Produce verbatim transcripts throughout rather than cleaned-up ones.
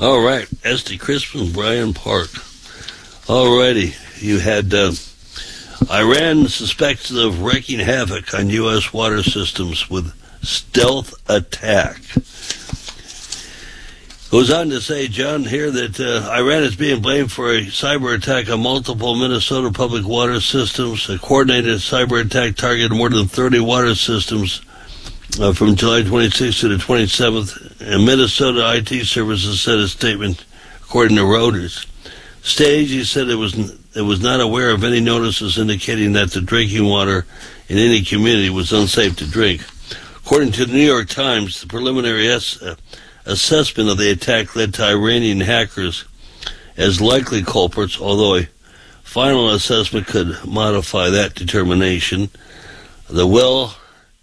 All right, Esty Crispin, Brian Park. All righty, you had uh, Iran suspects of wreaking havoc on U S water systems with stealth attack. Goes on to say, John, here that uh, Iran is being blamed for a cyber attack on multiple Minnesota public water systems. A coordinated cyber attack targeted more than thirty water systems uh, from July twenty-sixth to the twenty-seventh. And Minnesota I T Services said a statement, according to Reuters. State agency said it was it was not aware of any notices indicating that the drinking water in any community was unsafe to drink. According to the New York Times, the preliminary S. Uh, assessment of the attack led to Iranian hackers as likely culprits, although a final assessment could modify that determination. The well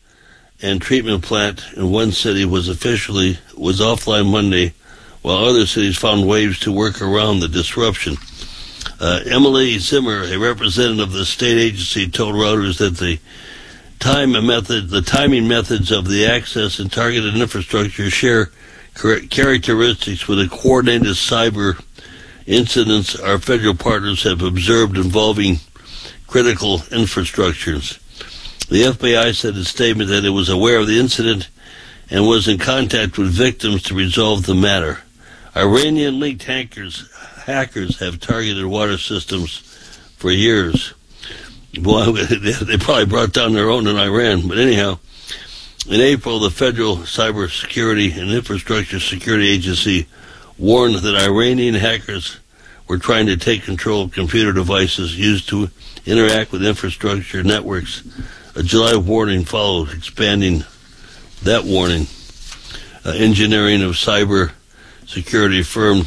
and treatment plant in one city was officially was offline Monday, while other cities found ways to work around the disruption. Uh, Emily Zimmer, a representative of the state agency, told Reuters that the time and method, the timing methods of the access and targeted infrastructure share characteristics with the coordinated cyber incidents our federal partners have observed involving critical infrastructures. The F B I said in a statement that it was aware of the incident and was in contact with victims to resolve the matter. Iranian-linked hackers, hackers have targeted water systems for years. Well, they probably brought down their own in Iran, but anyhow, in April, the Federal Cybersecurity and Infrastructure Security Agency warned that Iranian hackers were trying to take control of computer devices used to interact with infrastructure networks. A July warning followed, expanding that warning. Uh, engineering of cyber security firm,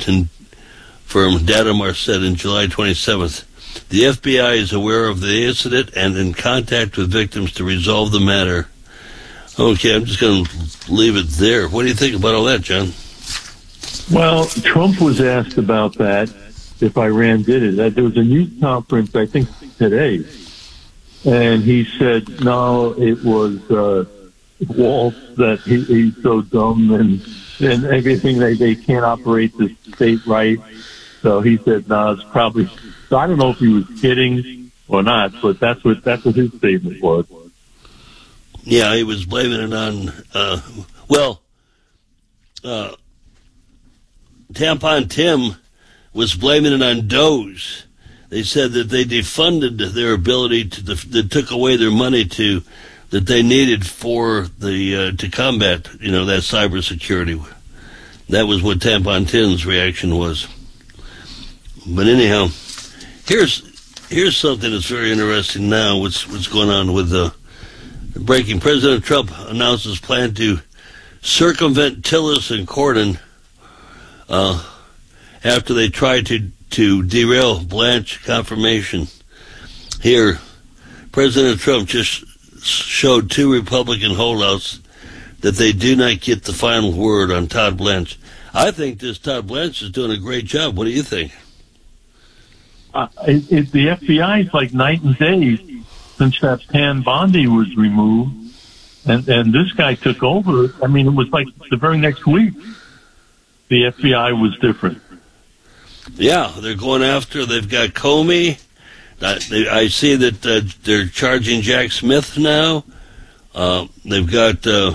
firm Datamar said in July twenty-seventh, the F B I is aware of the incident and in contact with victims to resolve the matter. Okay, I'm just going to leave it there. What do you think about all that, John? Well, Trump was asked about that, if Iran did it. There was a news conference, I think, today, and he said, no, it was uh, Waltz, that he, he's so dumb and, and everything, they, they can't operate the state right. So he said, no, it's probably... So I don't know if he was kidding or not, but that's what that's what his statement was. Yeah, he was blaming it on, uh, well, uh, Tampon Tim was blaming it on Doge. They said that they defunded their ability to, that took away their money to, that they needed for the, uh, to combat, you know, that cybersecurity. That was what Tampon Tim's reaction was. But anyhow, here's, here's something that's very interesting now, what's, what's going on with the, breaking. President Trump announces plan to circumvent Tillis and Corden uh, after they tried to, to derail Blanche confirmation. Here, President Trump just showed two Republican holdouts that they do not get the final word on Todd Blanche. I think this Todd Blanche is doing a great job. What do you think? Uh, it, it, the F B I is like night and day since that Pam Bondi was removed, and, and this guy took over. I mean, it was like the very next week, the F B I was different. Yeah, they're going after, they've got Comey. I, they, I see that uh, they're charging Jack Smith now. Uh, they've got, uh,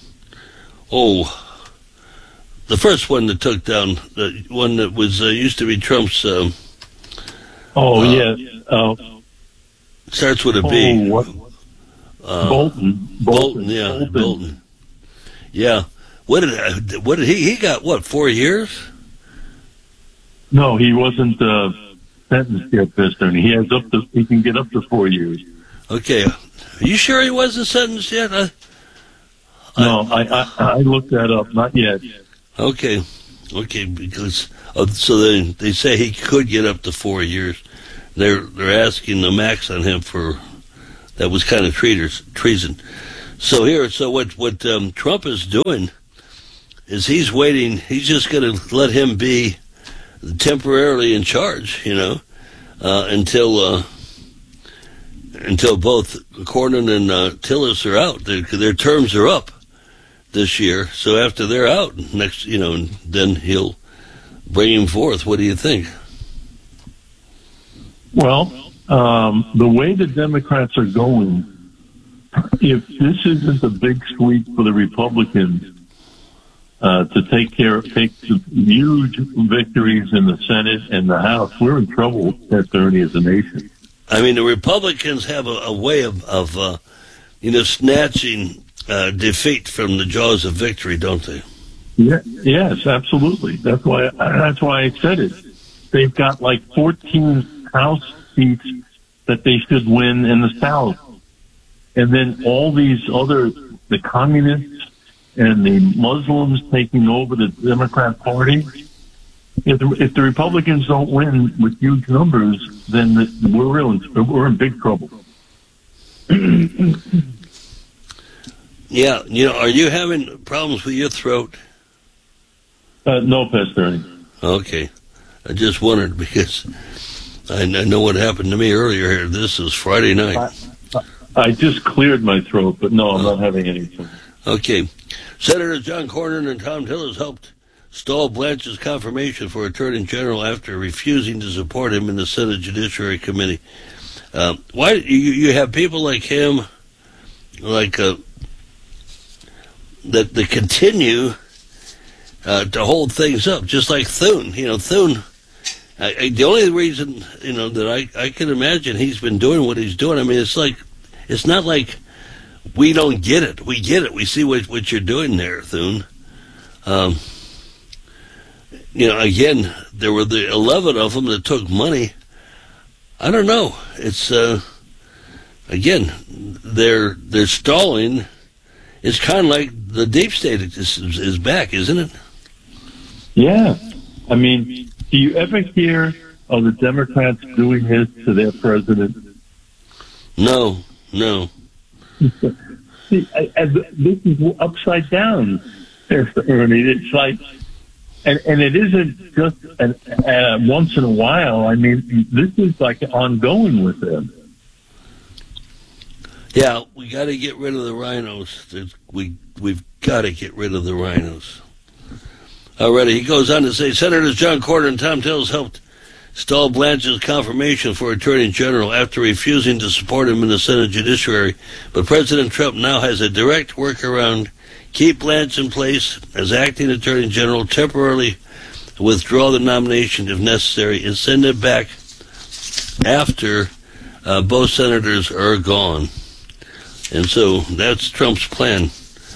oh, the first one that took down, the one that was uh, used to be Trump's. Uh, oh, uh, yeah. Uh, Starts with a B. Oh, what? Uh, Bolton. Bolton. Bolton, yeah, Bolton. Bolton. Yeah. What did what did he he got? What, four years? No, he wasn't uh, sentenced yet, Mister He has up to he can get up to four years. Okay. Are you sure he wasn't sentenced yet? I, no, I, I I looked that up. Not yet. Okay. Okay, because uh, so they they say he could get up to four years. They're they're asking the max on him for that was kind of treason. So here, so what what um, Trump is doing is he's waiting. He's just going to let him be temporarily in charge, you know, uh, until uh, until both Cornyn and uh, Tillis are out. Their, their terms are up this year. So after they're out next, you know, then he'll bringing forth. What do you think? Well, um, the way the Democrats are going, if this isn't a big sweep for the Republicans uh, to take care, take some huge victories in the Senate and the House, we're in trouble, Pastor Ernie, as a nation. I mean, the Republicans have a, a way of, of uh, you know, snatching uh, defeat from the jaws of victory, don't they? Yeah, yes, absolutely. That's why. That's why I said it. They've got like fourteen House seats that they should win in the South, and then all these other, the communists and the Muslims taking over the Democrat Party. If the, if the Republicans don't win with huge numbers, then the, we're in we're in big trouble. Yeah, you know, are you having problems with your throat? Uh, no, Pastor Ernie. Okay, I just wondered because I, I know what happened to me earlier here. This is Friday night. I, I just cleared my throat, but no, I'm oh. not having anything. Okay, Senators John Cornyn and Thom Tillis helped stall Blanche's confirmation for Attorney General after refusing to support him in the Senate Judiciary Committee. Uh, why you you have people like him, like uh, that that continue uh, to hold things up, just like Thune. You know, Thune. I, I, the only reason you know that I I can imagine he's been doing what he's doing. I mean, it's like it's not like we don't get it. We get it. We see what what you're doing there, Thune. Um, you know, again, there were the eleven of them that took money. I don't know. It's uh, again, they're they're stalling. It's kind of like the deep state is, is back, isn't it? Yeah, I mean, do you ever hear of the Democrats doing this to their president? No, no. See, I, I, this is upside down, Ernie. It's like, and, and it isn't just an, uh, once in a while. I mean, this is like ongoing with them. Yeah, we got to get rid of the rhinos. There's, we we've got to get rid of the rhinos. Alrighty, he goes on to say, Senators John Cornyn and Thom Tillis helped stall Blanche's confirmation for Attorney General after refusing to support him in the Senate Judiciary. But President Trump now has a direct workaround: keep Blanche in place as acting Attorney General, temporarily withdraw the nomination if necessary, and send it back after uh, both senators are gone. And so that's Trump's plan.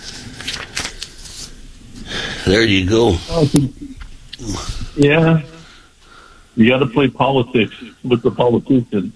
There you go. Yeah. You got to play politics with the politicians.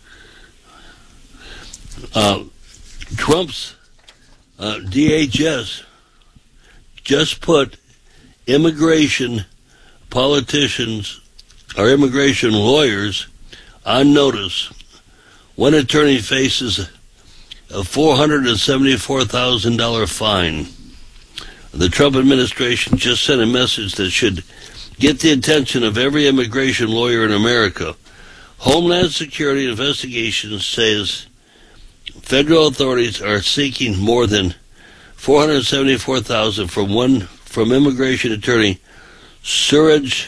Uh, Trump's uh, D H S just put immigration politicians or immigration lawyers on notice. One attorney faces a four hundred seventy-four thousand dollars fine. The Trump administration just sent a message that should get the attention of every immigration lawyer in America. Homeland Security Investigations says federal authorities are seeking more than four hundred seventy-four thousand dollars from one from immigration attorney Suraj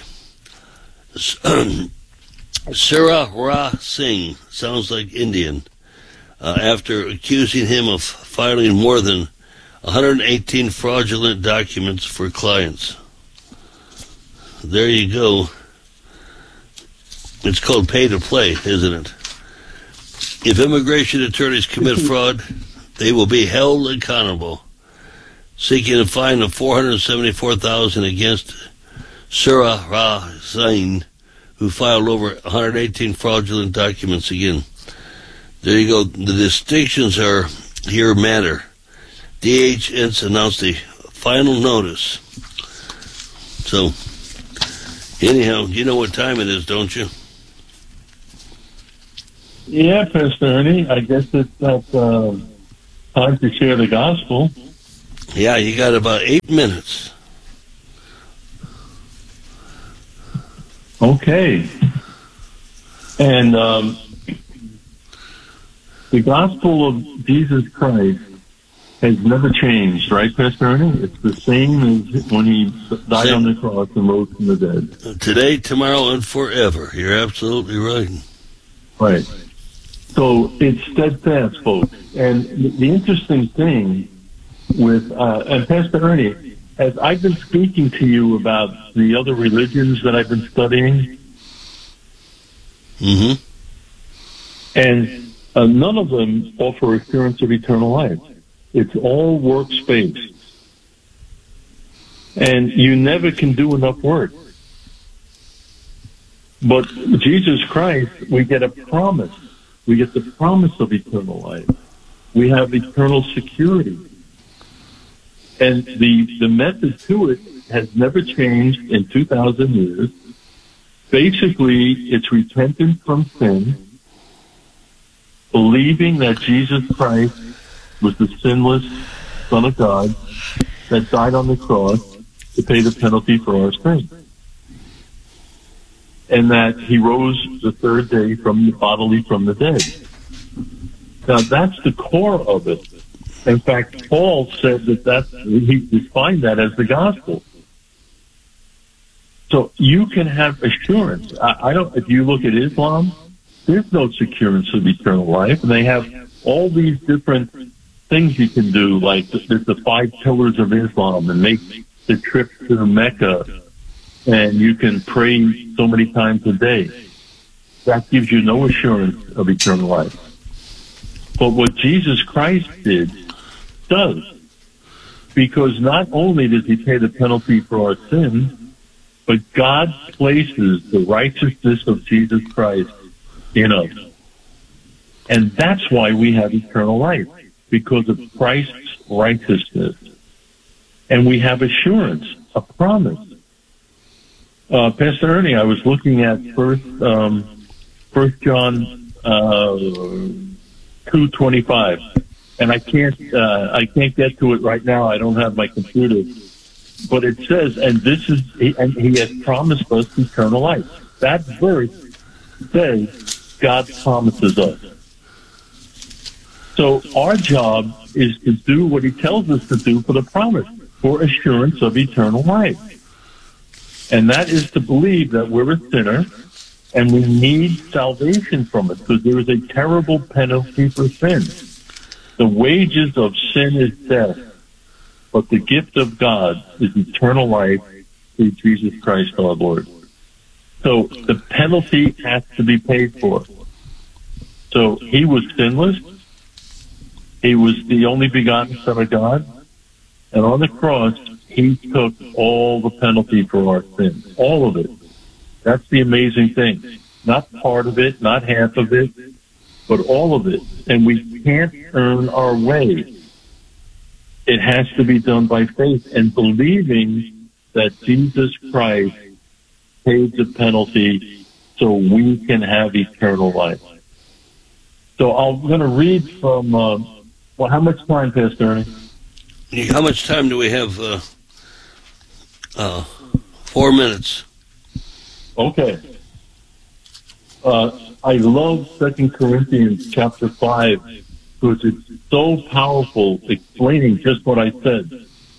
Suraj Singh, sounds like Indian, uh, after accusing him of filing more than one hundred eighteen fraudulent documents for clients. There you go. It's called pay to play, isn't it? If immigration attorneys commit fraud, they will be held accountable. Seeking a fine of four hundred seventy-four thousand dollars against Suraj Singh, who filed over one hundred eighteen fraudulent documents again. There you go. The distinctions are here matter. D H S announced a final notice. So, anyhow, you know what time it is, don't you? Yeah, Pastor Ernie. I guess it's uh, time to share the gospel. Yeah, you got about eight minutes. Okay. And um, the gospel of Jesus Christ has never changed, right, Pastor Ernie? It's the same as when he died Same. on the cross and rose from the dead. Today, tomorrow, and forever. You're absolutely right. Right. So it's steadfast, folks. And the interesting thing with, uh, and Pastor Ernie, as I've been speaking to you about the other religions that I've been studying, Mm-hmm. and uh, none of them offer assurance of eternal life. It's all works-based. And you never can do enough work. But Jesus Christ, we get a promise. We get the promise of eternal life. We have eternal security. And the, the method to it has never changed in two thousand years. Basically, it's repentance from sin, believing that Jesus Christ was the sinless Son of God that died on the cross to pay the penalty for our sin, and that he rose the third day from bodily from the dead. Now, that's the core of it. In fact, Paul said that that's, he defined that as the gospel. So you can have assurance. I, I don't. If you look at Islam, there's no assurance of eternal life, and they have all these different things you can do, like there's the five pillars of Islam, and make the trip to Mecca, and you can pray so many times a day. That gives you no assurance of eternal life. But what Jesus Christ did does, because not only does he pay the penalty for our sins, but God places the righteousness of Jesus Christ in us. And that's why we have eternal life, because of Christ's righteousness. And we have assurance, a promise. Uh, Pastor Ernie, I was looking at first, um, First John uh, two twenty-five, and I can't, uh, I can't get to it right now. I don't have my computer. But it says, and this is, and he has promised us eternal life. That verse says God promises us. So our job is to do what he tells us to do for the promise, for assurance of eternal life. And that is to believe that we're a sinner and we need salvation from it, because there is a terrible penalty for sin. The wages of sin is death, but the gift of God is eternal life through Jesus Christ our Lord. So the penalty has to be paid for. So he was sinless. He was the only begotten Son of God. And on the cross, he took all the penalty for our sins. All of it. That's the amazing thing. Not part of it, not half of it, but all of it. And we can't earn our way. It has to be done by faith and believing that Jesus Christ paid the penalty so we can have eternal life. So I'm going to read from, uh, well, how much time, Pastor Ernie? How much time do we have? Uh, uh, four minutes. Okay. Uh, I love Second Corinthians chapter five, because it's so powerful, explaining just what I said.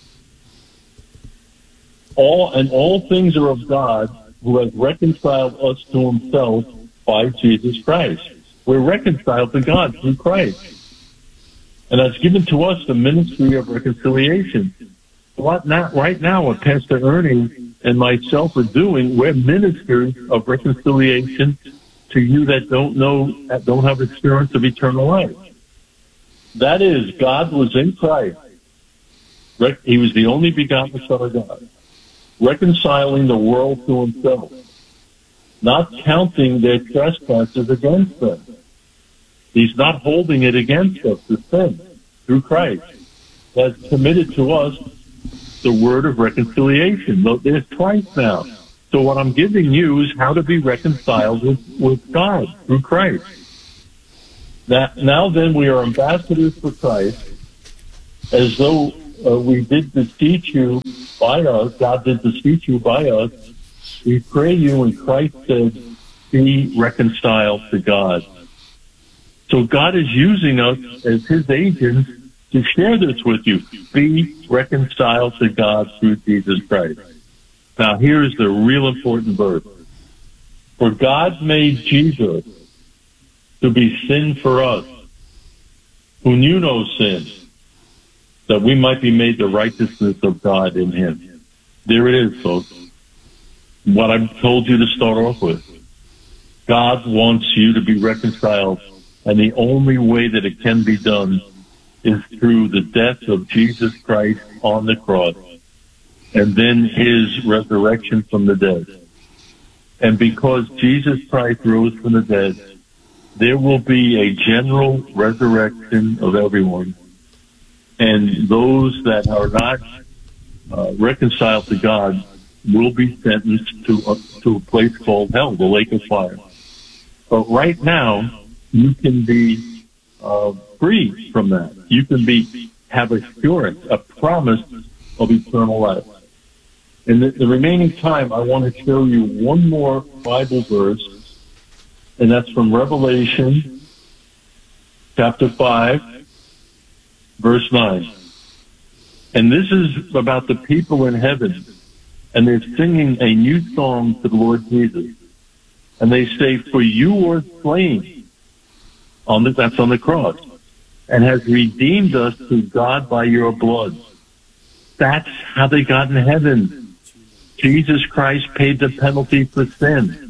All and all things are of God, who has reconciled us to himself by Jesus Christ. We're reconciled to God through Christ. And has given to us the ministry of reconciliation. What not right now, what Pastor Ernie and myself are doing, we're ministers of reconciliation to you that don't know, that don't have experience of eternal life. That is, God was in Christ. He was the only begotten Son of God, reconciling the world to himself, not counting their trespasses against them. He's not holding it against us, the sin, through Christ. Has committed to us the word of reconciliation. There's twice now. So what I'm giving you is how to be reconciled with, with God through Christ. That, now then, we are ambassadors for Christ, as though uh, we did beseech you by us, God did beseech you by us. We pray you, and Christ said, be reconciled to God. So God is using us as his agents to share this with you. Be reconciled to God through Jesus Christ. Now, here's the real important verse. For God made Jesus to be sin for us, who knew no sin, that we might be made the righteousness of God in him. There it is, folks. What I've told you to start off with. God wants you to be reconciled, and the only way that it can be done is through the death of Jesus Christ on the cross, and then his resurrection from the dead. And because Jesus Christ rose from the dead, there will be a general resurrection of everyone. And those that are not uh, reconciled to God will be sentenced to uh, to a place called hell, the lake of fire. But right now, you can be uh, free from that. You can be have assurance, a promise of eternal life. In the, the remaining time, I want to show you one more Bible verse, and that's from Revelation chapter five, verse nine. And this is about the people in heaven, and they're singing a new song to the Lord Jesus. And they say, for you were slain, on the, that's on the cross, and has redeemed us to God by your blood. That's how they got in heaven. Jesus Christ paid the penalty for sin.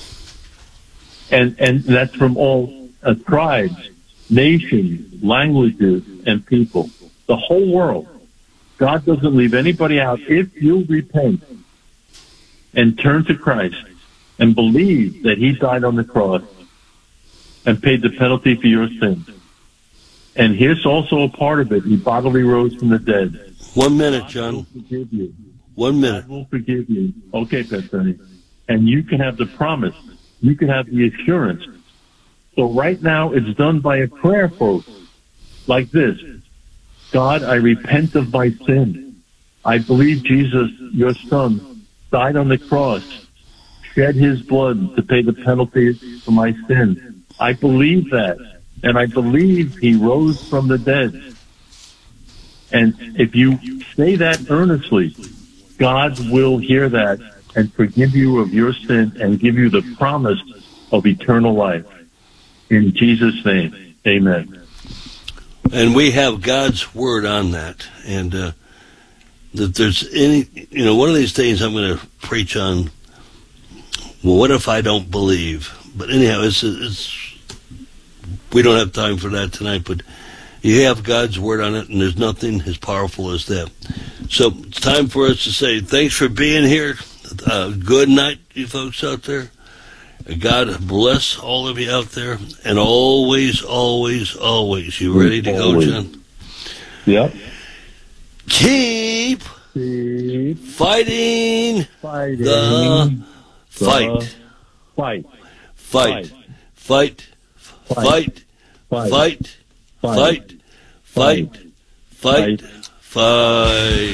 And and that's from all uh, tribes, nations, languages, and people. The whole world. God doesn't leave anybody out. If you repent and turn to Christ and believe that he died on the cross and paid the penalty for your sins. And here's also a part of it. He bodily rose from the dead. One minute, John. God will forgive you. One minute. God will forgive you. Okay, Pastor. And you can have the promise. You can have the assurance. So right now it's done by a prayer, folks, like this. God, I repent of my sin. I believe Jesus, your son, died on the cross, shed his blood to pay the penalty for my sin. I believe that. And I believe he rose from the dead. And if you say that earnestly, God will hear that and forgive you of your sin and give you the promise of eternal life. In Jesus' name, amen. And we have God's word on that. And uh, that there's any, you know, one of these things I'm going to preach on, well, what if I don't believe? But anyhow, it's, it's we don't have time for that tonight, but you have God's word on it, and there's nothing as powerful as that. So it's time for us to say thanks for being here. Uh, good night, you folks out there. God bless all of you out there. And always, always, always, you ready to go, John? Yep. Keep, Keep fighting, fighting the fight. Fight. Fight. Fight. Fight. Fight. Fight. Fight. Fight. Fight.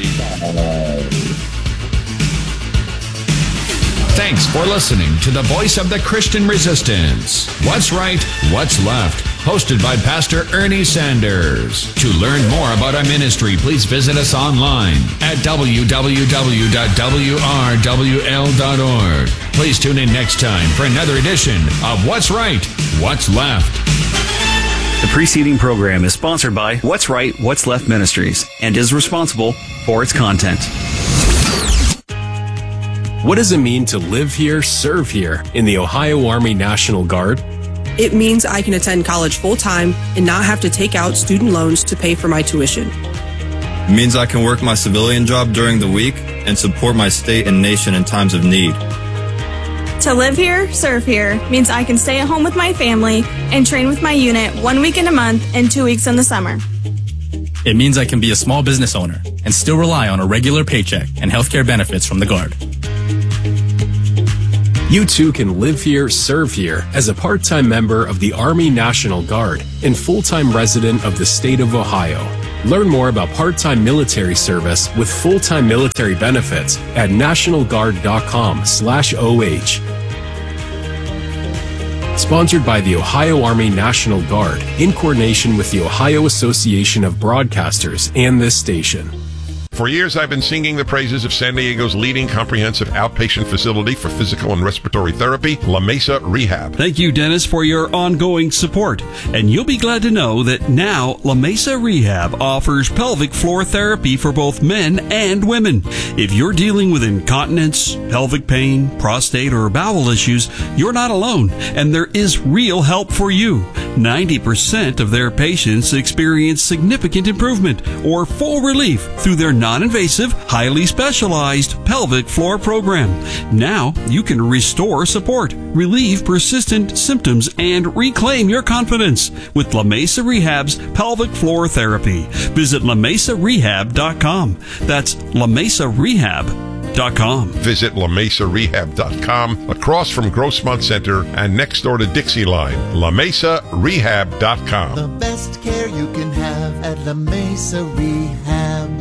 Thanks for listening to the Voice of the Christian Resistance. What's Right, What's Left? Hosted by Pastor Ernie Sanders. To learn more about our ministry, please visit us online at w w w dot w r w l dot org. Please tune in next time for another edition of What's Right, What's Left. The preceding program is sponsored by What's Right, What's Left Ministries and is responsible for its content. What does it mean to live here, serve here in the Ohio Army National Guard? It means I can attend college full-time and not have to take out student loans to pay for my tuition. It means I can work my civilian job during the week and support my state and nation in times of need. To live here, serve here means I can stay at home with my family and train with my unit one weekend a month and two weeks in the summer. It means I can be a small business owner and still rely on a regular paycheck and healthcare benefits from the Guard. You too can live here, serve here as a part-time member of the Army National Guard and full-time resident of the state of Ohio. Learn more about part-time military service with full-time military benefits at national guard dot com slash O H. Sponsored by the Ohio Army National Guard in coordination with the Ohio Association of Broadcasters and this station. For years, I've been singing the praises of San Diego's leading comprehensive outpatient facility for physical and respiratory therapy, La Mesa Rehab. Thank you, Dennis, for your ongoing support. And you'll be glad to know that now La Mesa Rehab offers pelvic floor therapy for both men and women. If you're dealing with incontinence, pelvic pain, prostate, or bowel issues, you're not alone, and there is real help for you. ninety percent of their patients experience significant improvement or full relief through their non-invasive, highly specialized pelvic floor program. Now you can restore support, relieve persistent symptoms, and reclaim your confidence with La Mesa Rehab's pelvic floor therapy. Visit La Mesa Rehab dot com. That's La Mesa Rehab dot com. Visit La Mesa Rehab dot com, across from Grossmont Center and next door to Dixie Line. La Mesa Rehab dot com. The best care you can have at La Mesa Rehab.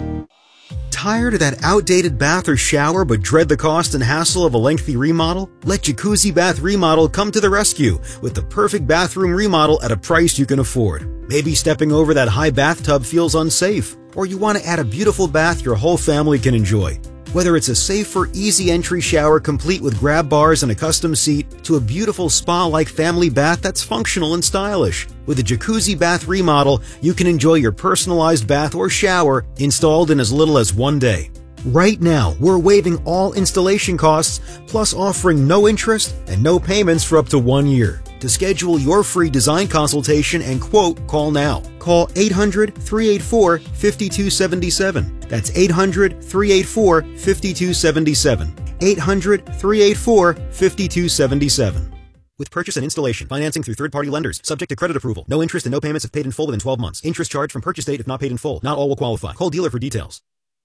Tired of that outdated bath or shower but dread the cost and hassle of a lengthy remodel? Let Jacuzzi Bath Remodel come to the rescue with the perfect bathroom remodel at a price you can afford. Maybe stepping over that high bathtub feels unsafe, or you want to add a beautiful bath your whole family can enjoy. Whether it's a safer, easy entry shower complete with grab bars and a custom seat, to a beautiful spa-like family bath that's functional and stylish. With a Jacuzzi Bath Remodel, you can enjoy your personalized bath or shower installed in as little as one day. Right now, we're waiving all installation costs, plus offering no interest and no payments for up to one year. To schedule your free design consultation and quote, call now. Call eight hundred, three eight four, five two seven seven. That's eight hundred, three eight four, five two seven seven. eight hundred, three eight four, five two seven seven. With purchase and installation, financing through third-party lenders, subject to credit approval. No interest and no payments if paid in full within twelve months. Interest charged from purchase date if not paid in full. Not all will qualify. Call dealer for details.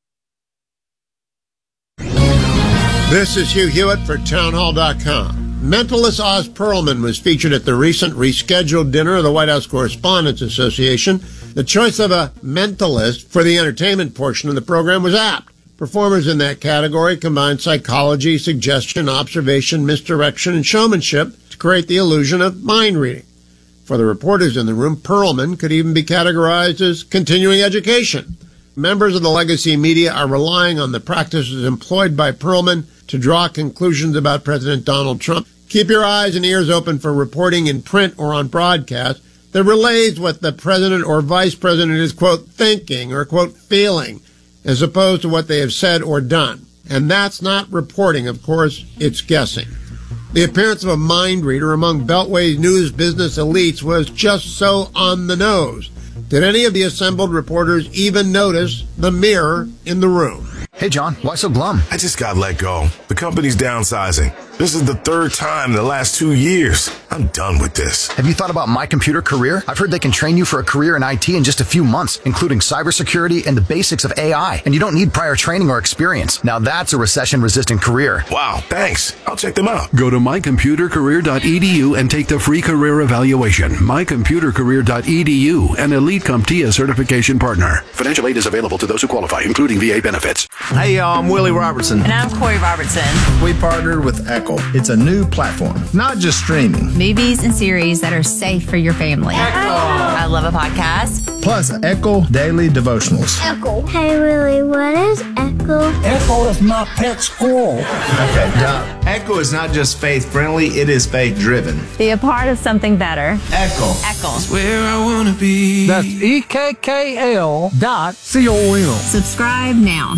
This is Hugh Hewitt for townhall dot com. Mentalist Oz Perlman was featured at the recent rescheduled dinner of the White House Correspondents Association. The choice of a mentalist for the entertainment portion of the program was apt. Performers in that category combined psychology, suggestion, observation, misdirection, and showmanship to create the illusion of mind reading. For the reporters in the room, Perlman could even be categorized as continuing education. Members of the legacy media are relying on the practices employed by Perlman to draw conclusions about President Donald Trump. Keep your eyes and ears open for reporting in print or on broadcast that relays what the president or vice president is, quote, thinking or, quote, feeling, as opposed to what they have said or done. And that's not reporting, of course, it's guessing. The appearance of a mind reader among Beltway's news business elites was just so on the nose. Did any of the assembled reporters even notice the mirror in the room? Hey, John, why so glum? I just got let go. The company's downsizing. This is the third time in the last two years. I'm done with this. Have you thought about My Computer Career? I've heard they can train you for a career in I T in just a few months, including cybersecurity and the basics of A I. And you don't need prior training or experience. Now that's a recession-resistant career. Wow, thanks. I'll check them out. Go to my computer career dot e d u and take the free career evaluation. my computer career dot e d u, an Elite CompTIA certification partner. Financial aid is available to those who qualify, including V A benefits. Hey, y'all, I'm Willie Robertson. And I'm Corey Robertson. We partnered with Echo. It's a new platform, not just streaming. Movies and series that are safe for your family. Echo. I love a podcast. Plus, Echo Daily Devotionals. Echo. Hey, Willie, what is Echo? Echo is my pet squirrel. Okay, now, Echo is not just faith-friendly, it is faith-driven. Be a part of something better. Echo. Echo. It's where I want to be. That's E K K L dot C O M. Subscribe now.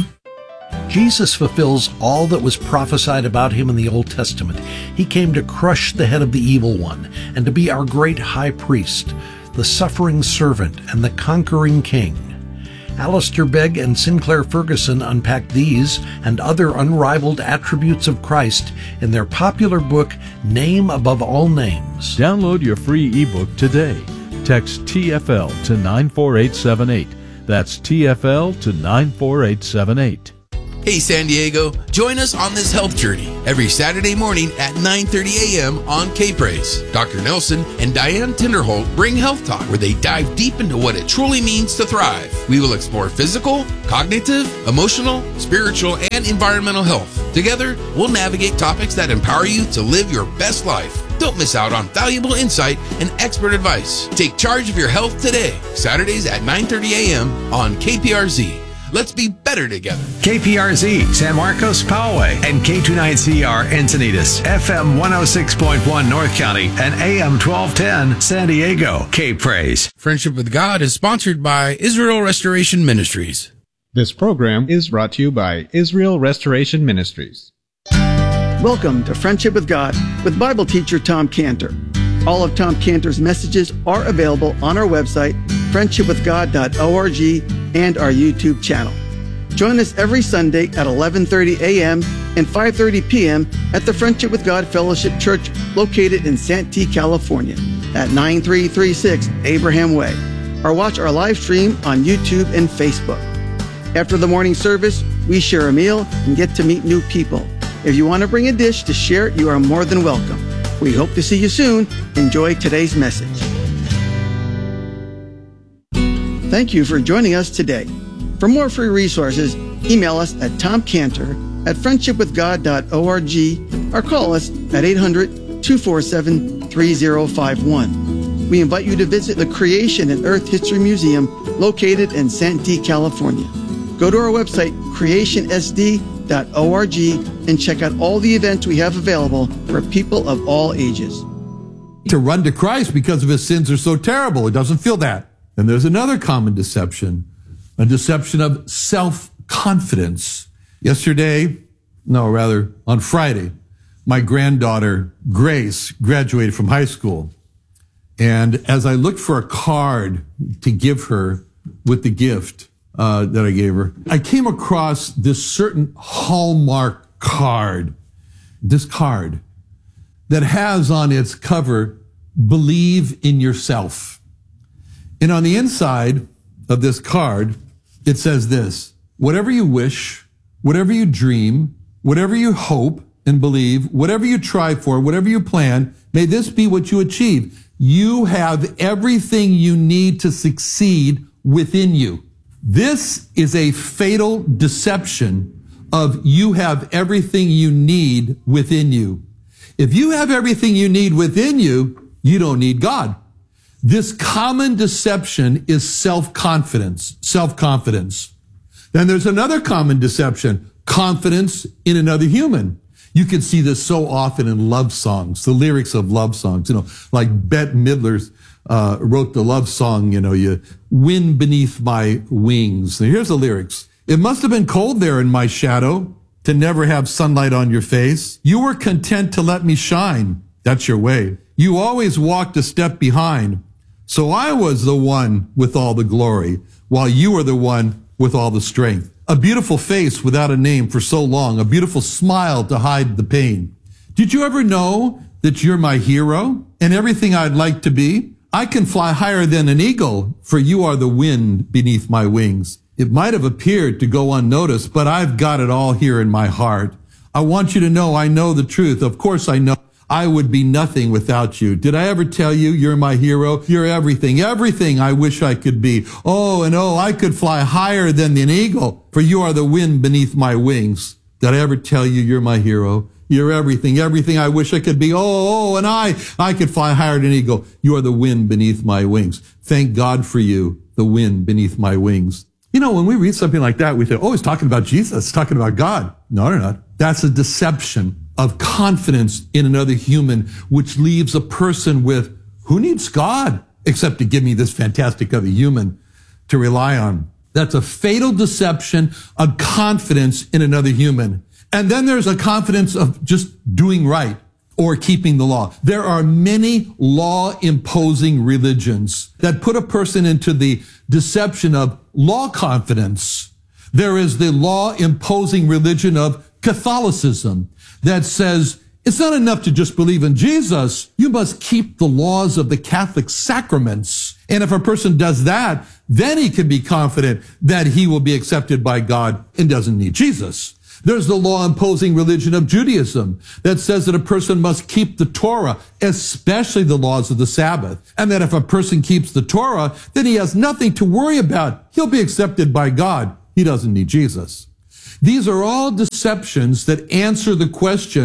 Jesus fulfills all that was prophesied about him in the Old Testament. He came to crush the head of the evil one and to be our great high priest, the suffering servant and the conquering king. Alistair Begg and Sinclair Ferguson unpack these and other unrivaled attributes of Christ in their popular book, Name Above All Names. Download your free ebook today. Text T F L to nine four eight seven eight. That's T F L to nine four eight seven eight. Hey San Diego, join us on this health journey every Saturday morning at nine thirty a.m. on K-Praise. Doctor Nelson and Diane Tinderholt bring Health Talk, where they dive deep into what it truly means to thrive. We will explore physical, cognitive, emotional, spiritual, and environmental health. Together, we'll navigate topics that empower you to live your best life. Don't miss out on valuable insight and expert advice. Take charge of your health today. Saturdays at nine thirty a.m. on K P R Z. Let's be better together. K P R Z, San Marcos, Poway, and K twenty-nine C R Encinitas, F M one oh six point one North County, and A M twelve ten San Diego. K-Praise. Friendship with God is sponsored by Israel Restoration Ministries. This program is brought to you by Israel Restoration Ministries. Welcome to Friendship with God with Bible teacher Tom Cantor. All of Tom Cantor's messages are available on our website, friendship with god dot org, and our YouTube channel. Join us every Sunday at eleven thirty a.m. and five thirty p.m. at the Friendship with God Fellowship Church located in Santee, California at nine three three six Abraham Way, or watch our live stream on YouTube and Facebook. After the morning service, we share a meal and get to meet new people. If you want to bring a dish to share, you are more than welcome. We hope to see you soon. Enjoy today's message. Thank you for joining us today. For more free resources, email us at tomcantor at friendship with god dot org or call us at eight hundred, two four seven, three zero five one. We invite you to visit the Creation and Earth History Museum located in Santee, California. Go to our website, creation s d dot org, and check out all the events we have available for people of all ages. To run to Christ because of his sins are so terrible. It doesn't feel that. And there's another common deception, a deception of self-confidence. Yesterday, no, rather on Friday, my granddaughter, Grace, graduated from high school. And as I looked for a card to give her with the gift uh, that I gave her, I came across this certain Hallmark card, this card that has on its cover, "Believe in yourself." And on the inside of this card, it says this: whatever you wish, whatever you dream, whatever you hope and believe, whatever you try for, whatever you plan, may this be what you achieve. You have everything you need to succeed within you. This is a fatal deception of you have everything you need within you. If you have everything you need within you, you don't need God. This common deception is self-confidence, self-confidence. Then there's another common deception, confidence in another human. You can see this so often in love songs, the lyrics of love songs, you know, like Bette Midler uh, wrote the love song, you know, you wind beneath my wings. Now here's the lyrics. It must have been cold there in my shadow to never have sunlight on your face. You were content to let me shine. That's your way. You always walked a step behind. So I was the one with all the glory, while you were the one with all the strength. A beautiful face without a name for so long, a beautiful smile to hide the pain. Did you ever know that you're my hero and everything I'd like to be? I can fly higher than an eagle, for you are the wind beneath my wings. It might have appeared to go unnoticed, but I've got it all here in my heart. I want you to know I know the truth. Of course I know. I would be nothing without you. Did I ever tell you you're my hero? You're everything, everything I wish I could be. Oh, and oh, I could fly higher than an eagle, for you are the wind beneath my wings. Did I ever tell you you're my hero? You're everything, everything I wish I could be. Oh, oh, and I, I could fly higher than an eagle. You are the wind beneath my wings. Thank God for you, the wind beneath my wings. You know, when we read something like that, we think, oh, he's talking about Jesus, talking about God. No, they're not. That's a deception of confidence in another human, which leaves a person with, who needs God except to give me this fantastic other human to rely on? That's a fatal deception of confidence in another human. And then there's a confidence of just doing right or keeping the law. There are many law-imposing religions that put a person into the deception of law confidence. There is the law-imposing religion of Catholicism that says it's not enough to just believe in Jesus. You must keep the laws of the Catholic sacraments. And if a person does that, then he can be confident that he will be accepted by God and doesn't need Jesus. There's the law-imposing religion of Judaism that says that a person must keep the Torah, especially the laws of the Sabbath. And that if a person keeps the Torah, then he has nothing to worry about. He'll be accepted by God. He doesn't need Jesus. These are all deceptions that answer the question,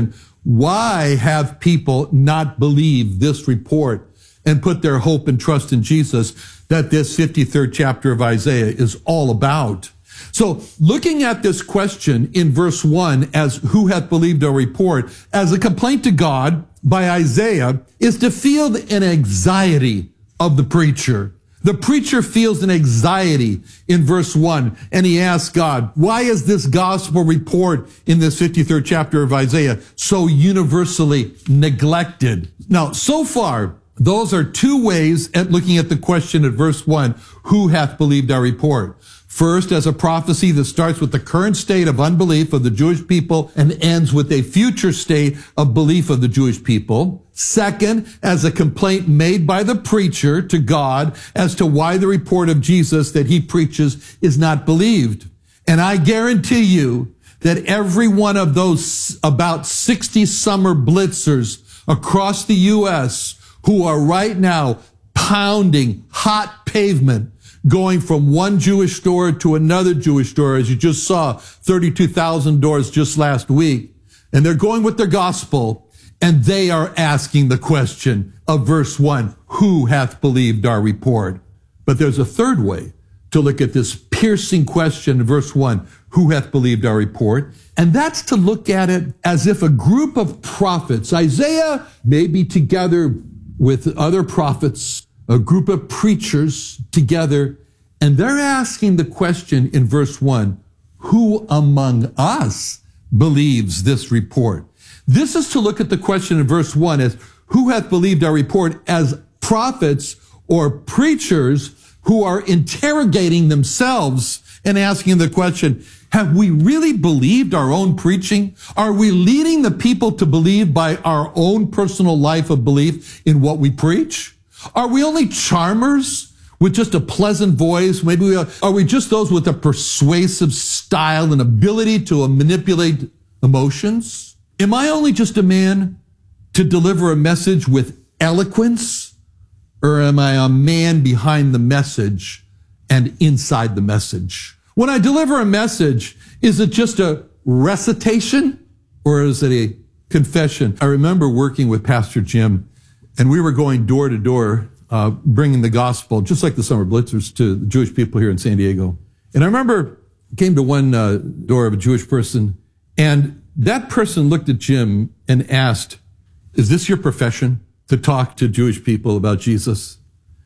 Why have people not believed this report and put their hope and trust in Jesus that this fifty-third chapter of Isaiah is all about? So looking at this question in verse one as who hath believed our report as a complaint to God by Isaiah is to feel an anxiety of the preacher. The preacher feels an anxiety in verse one, and he asks God, why is this gospel report in this fifty-third chapter of Isaiah so universally neglected? Now, so far, those are two ways at looking at the question at verse one, who hath believed our report? First, as a prophecy that starts with the current state of unbelief of the Jewish people and ends with a future state of belief of the Jewish people. Second, as a complaint made by the preacher to God as to why the report of Jesus that he preaches is not believed. And I guarantee you that every one of those about sixty summer blitzers across the U S who are right now pounding hot pavement going from one Jewish store to another Jewish store, as you just saw, thirty-two thousand doors just last week. And they're going with their gospel, and they are asking the question of verse one, who hath believed our report? But there's a third way to look at this piercing question in verse one, who hath believed our report? And that's to look at it as if a group of prophets, Isaiah may be together with other prophets, a group of preachers together, and they're asking the question in verse one, who among us believes this report? This is to look at the question in verse one as who hath believed our report as prophets or preachers who are interrogating themselves and asking the question, have we really believed our own preaching? Are we leading the people to believe by our own personal life of belief in what we preach? Are we only charmers with just a pleasant voice? Maybe we are, are we just those with a persuasive style and ability to manipulate emotions? Am I only just a man to deliver a message with eloquence? Or am I a man behind the message and inside the message? When I deliver a message, is it just a recitation or is it a confession? I remember working with Pastor Jim, and we were going door to door, uh, bringing the gospel, just like the Summer Blitzers, to the Jewish people here in San Diego. And I remember came to one uh, door of a Jewish person, and that person looked at Jim and asked, is this your profession, to talk to Jewish people about Jesus?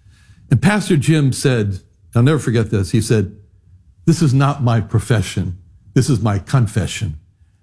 And Pastor Jim said, I'll never forget this, he said, this is not my profession. This is my confession.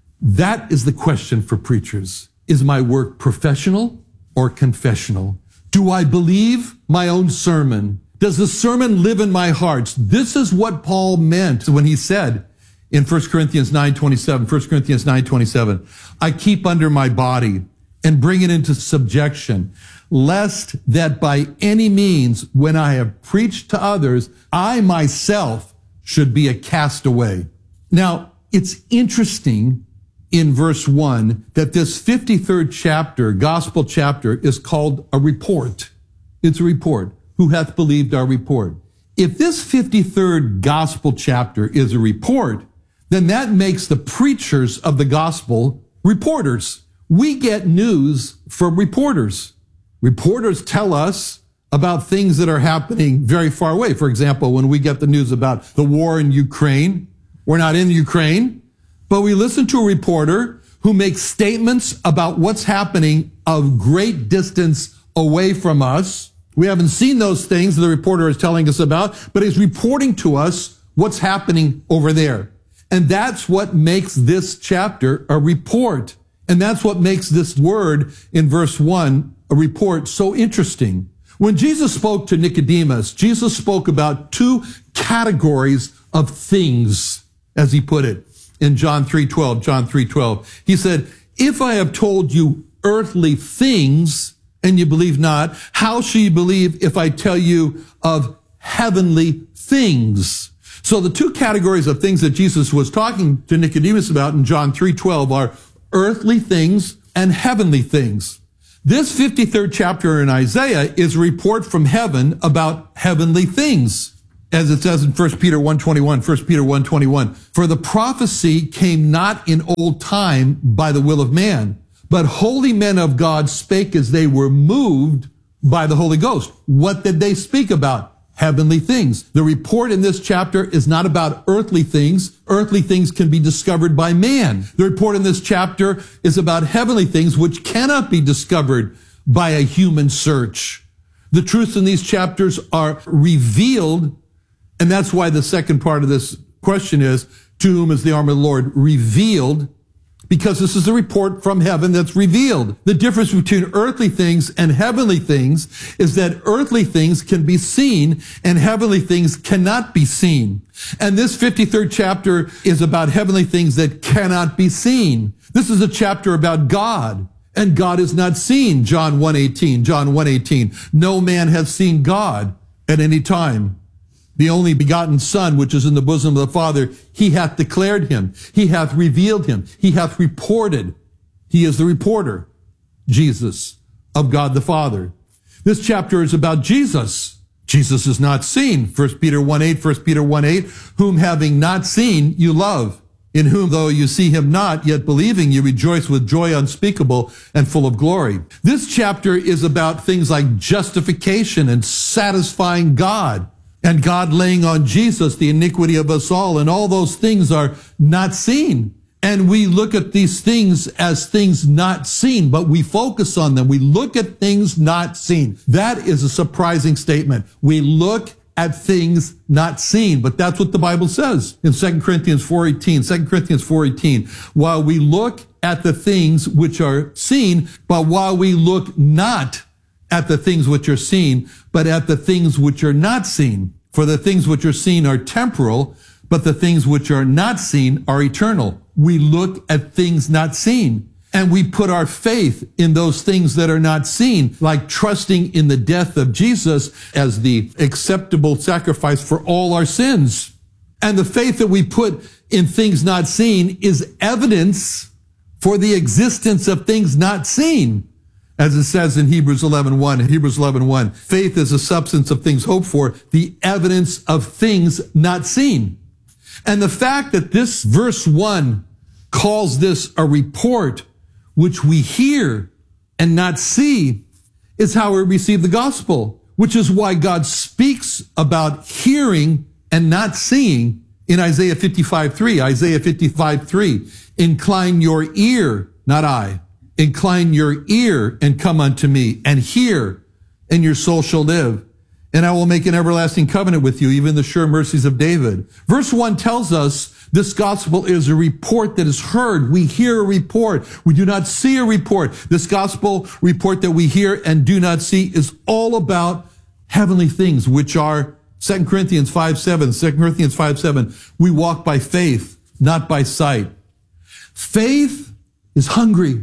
That is the question for preachers. Is my work professional or confessional? Do I believe my own sermon? Does the sermon live in my heart? This is what Paul meant when he said in First Corinthians nine twenty-seven, First Corinthians nine twenty-seven, I keep under my body and bring it into subjection, lest that by any means, when I have preached to others, I myself should be a castaway. Now, it's interesting in verse one that this fifty-third chapter, gospel chapter, is called a report. It's a report. Who hath believed our report? If this fifty-third gospel chapter is a report, then that makes the preachers of the gospel reporters. We get news from reporters. Reporters tell us about things that are happening very far away. For example, when we get the news about the war in Ukraine, we're not in Ukraine, but we listen to a reporter who makes statements about what's happening a great distance away from us. We haven't seen those things the reporter is telling us about, but he's reporting to us what's happening over there. And that's what makes this chapter a report. And that's what makes this word in verse one, a report, so interesting. When Jesus spoke to Nicodemus, Jesus spoke about two categories of things, as he put it in John three twelve, John three twelve. He said, if I have told you earthly things and you believe not, how shall you believe if I tell you of heavenly things? So the two categories of things that Jesus was talking to Nicodemus about in John three twelve are earthly things and heavenly things. This fifty-third chapter in Isaiah is a report from heaven about heavenly things. As it says in First Peter one twenty-one, First Peter one twenty-one, for the prophecy came not in old time by the will of man, But holy men of God spake as they were moved by the Holy Ghost. What did they speak about? Heavenly things. The report in this chapter is not about earthly things. Earthly things can be discovered by man. The report in this chapter is about heavenly things which cannot be discovered by a human search. The truths in these chapters are revealed, and that's why the second part of this question is, to whom is the arm of the Lord revealed? Because this is a report from heaven that's revealed. The difference between earthly things and heavenly things is that earthly things can be seen and heavenly things cannot be seen. And this fifty-third chapter is about heavenly things that cannot be seen. This is a chapter about God, and God is not seen. John one eighteen, John one eighteen. No man hath seen God at any time. The only begotten Son, which is in the bosom of the Father, he hath declared him. He hath revealed him. He hath reported. He is the reporter, Jesus, of God the Father. This chapter is about Jesus. Jesus is not seen. First Peter one eight, First Peter one eight, whom having not seen, you love. In whom, though you see him not, yet believing, you rejoice with joy unspeakable and full of glory. This chapter is about things like justification and satisfying God. And God laying on Jesus the iniquity of us all, and all those things are not seen. And we look at these things as things not seen, but we focus on them. We look at things not seen. That is a surprising statement. We look at things not seen, but that's what the Bible says in Second Corinthians four eighteen. Second Corinthians four eighteen. While we look at the things which are seen, but while we look not at the things which are seen, but at the things which are not seen. For the things which are seen are temporal, but the things which are not seen are eternal. We look at things not seen, and we put our faith in those things that are not seen, like trusting in the death of Jesus as the acceptable sacrifice for all our sins. And the faith that we put in things not seen is evidence for the existence of things not seen. As it says in Hebrews eleven one, Hebrews eleven one, faith is the substance of things hoped for, the evidence of things not seen. And the fact that this verse one calls this a report which we hear and not see is how we receive the gospel, which is why God speaks about hearing and not seeing in Isaiah fifty-five three, Isaiah fifty-five three, incline your ear, not I. Incline your ear and come unto me and hear, and your soul shall live. And I will make an everlasting covenant with you, even the sure mercies of David. Verse one tells us this gospel is a report that is heard. We hear a report. We do not see a report. This gospel report that we hear and do not see is all about heavenly things, which are Second Corinthians five seven, Second Corinthians five seven. We walk by faith, not by sight. Faith is hungry.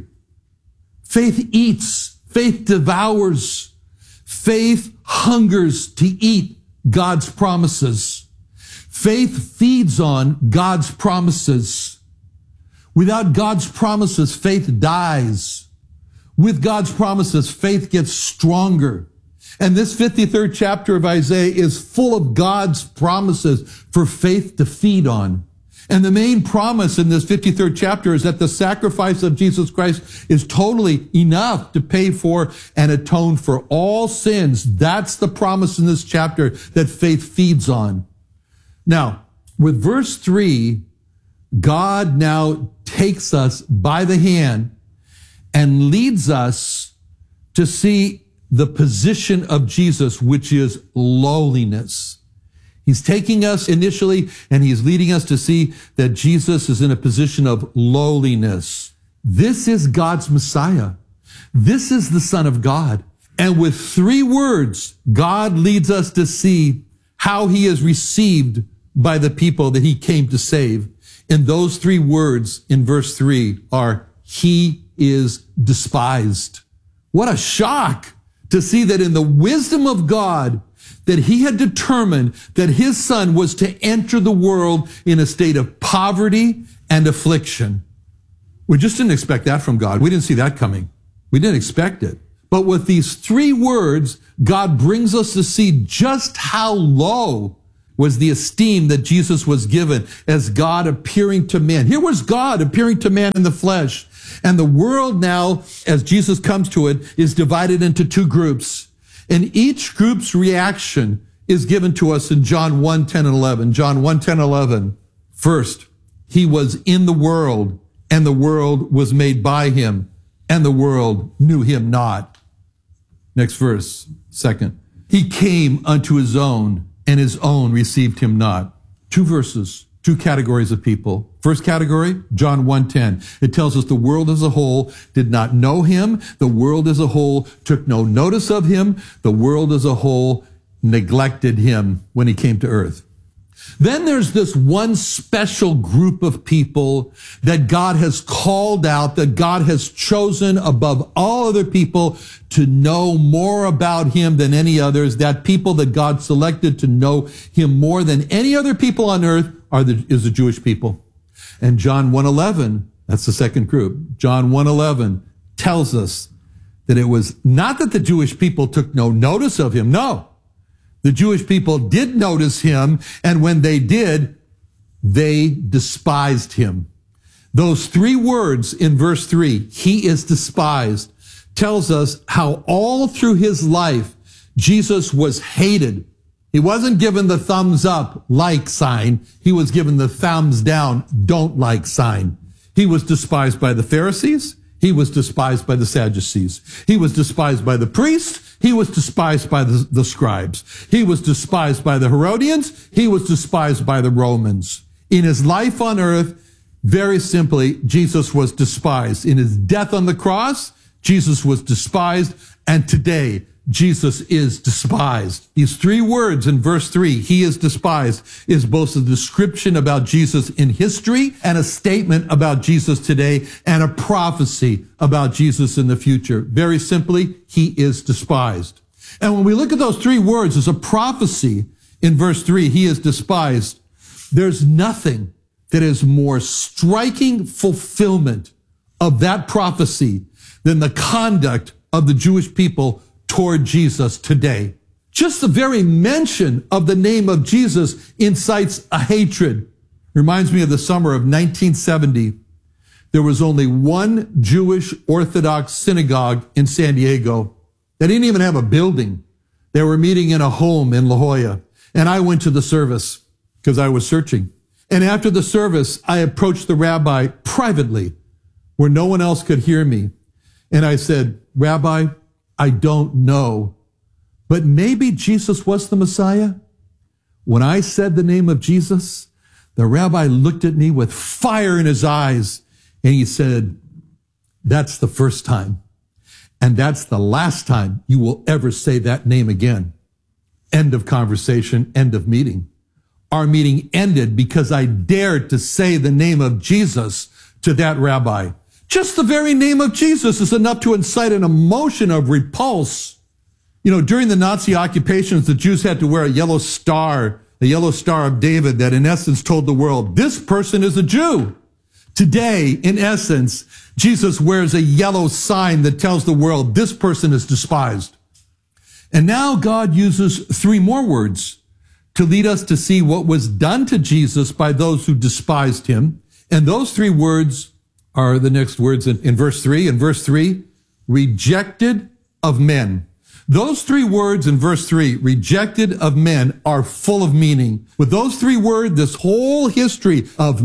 Faith eats. Faith devours. Faith hungers to eat God's promises. Faith feeds on God's promises. Without God's promises, faith dies. With God's promises, faith gets stronger. And this fifty-third chapter of Isaiah is full of God's promises for faith to feed on. And the main promise in this fifty-third chapter is that the sacrifice of Jesus Christ is totally enough to pay for and atone for all sins. That's the promise in this chapter that faith feeds on. Now, with verse three, God now takes us by the hand and leads us to see the position of Jesus, which is lowliness. He's taking us initially, and he's leading us to see that Jesus is in a position of lowliness. This is God's Messiah. This is the Son of God. And with three words, God leads us to see how he is received by the people that he came to save. And those three words in verse three are, he is despised. What a shock to see that in the wisdom of God, that he had determined that his son was to enter the world in a state of poverty and affliction. We just didn't expect that from God. We didn't see that coming. We didn't expect it. But with these three words, God brings us to see just how low was the esteem that Jesus was given as God appearing to man. Here was God appearing to man in the flesh. And the world now, as Jesus comes to it, is divided into two groups. And each group's reaction is given to us in John one, ten, and eleven. John one, ten, eleven. First, he was in the world, and the world was made by him, and the world knew him not. Next verse. Second, he came unto his own, and his own received him not. Two verses, two categories of people. First category, John one ten. It tells us the world as a whole did not know him. The world as a whole took no notice of him. The world as a whole neglected him when he came to earth. Then there's this one special group of people that God has called out, that God has chosen above all other people to know more about him than any others. That people that God selected to know him more than any other people on earth are the, is the Jewish people. And John one eleven, that's the second group. John one eleven tells us that it was not that the Jewish people took no notice of him. No. The Jewish people did notice him, and when they did, they despised him. Those three words in verse three, he is despised, tells us how all through his life, Jesus was hated. He wasn't given the thumbs up, like sign. He was given the thumbs down, don't like sign. He was despised by the Pharisees. He was despised by the Sadducees. He was despised by the priests. He was despised by the, the scribes. He was despised by the Herodians. He was despised by the Romans. In his life on earth, very simply, Jesus was despised. In his death on the cross, Jesus was despised. And today, Jesus is despised. These three words in verse three, he is despised, is both a description about Jesus in history and a statement about Jesus today and a prophecy about Jesus in the future. Very simply, he is despised. And when we look at those three words as a prophecy in verse three, he is despised, there's nothing that is more striking fulfillment of that prophecy than the conduct of the Jewish people toward Jesus today. Just the very mention of the name of Jesus incites a hatred. Reminds me of the summer of nineteen seventy. There was only one Jewish Orthodox synagogue in San Diego. They didn't even have a building. They were meeting in a home in La Jolla. And I went to the service because I was searching. And after the service, I approached the rabbi privately where no one else could hear me. And I said, Rabbi, I don't know, but maybe Jesus was the Messiah. When I said the name of Jesus, the rabbi looked at me with fire in his eyes and he said, that's the first time. And that's the last time you will ever say that name again. End of conversation, end of meeting. Our meeting ended because I dared to say the name of Jesus to that rabbi. Just the very name of Jesus is enough to incite an emotion of repulse. You know, during the Nazi occupations, the Jews had to wear a yellow star, a yellow star of David that in essence told the world, this person is a Jew. Today, in essence, Jesus wears a yellow sign that tells the world, this person is despised. And now God uses three more words to lead us to see what was done to Jesus by those who despised him. And those three words are the next words in, in verse three. In verse three, rejected of men. Those three words in verse three, rejected of men, are full of meaning. With those three words, this whole history of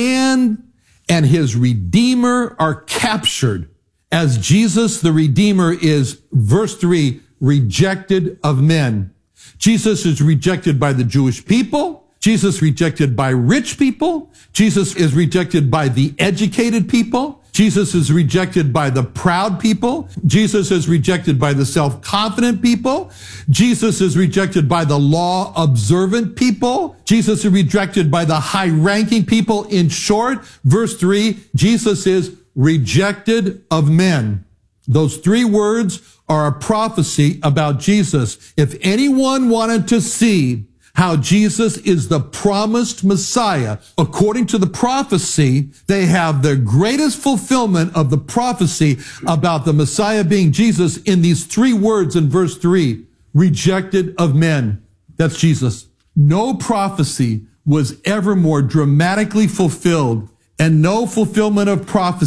man and his Redeemer are captured as Jesus, the Redeemer, is, verse three, rejected of men. Jesus is rejected by the Jewish people. Jesus rejected by rich people. Jesus is rejected by the educated people. Jesus is rejected by the proud people. Jesus is rejected by the self-confident people. Jesus is rejected by the law-observant people. Jesus is rejected by the high-ranking people. In short, verse three, Jesus is rejected of men. Those three words are a prophecy about Jesus. If anyone wanted to see how Jesus is the promised Messiah, according to the prophecy, they have the greatest fulfillment of the prophecy about the Messiah being Jesus in these three words in verse three, rejected of men. That's Jesus. No prophecy was ever more dramatically fulfilled, and no fulfillment of prophecy